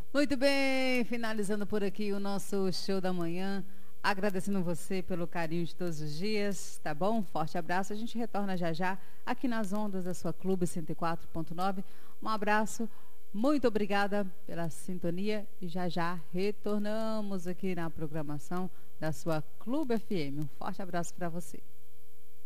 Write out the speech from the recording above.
Muito bem, finalizando por aqui o nosso show da manhã. Agradecendo você pelo carinho de todos os dias, tá bom? Forte abraço. A gente retorna já já aqui nas ondas da sua Clube 104.9. Um abraço, muito obrigada pela sintonia e já já retornamos aqui na programação da sua Clube FM. Um forte abraço para você.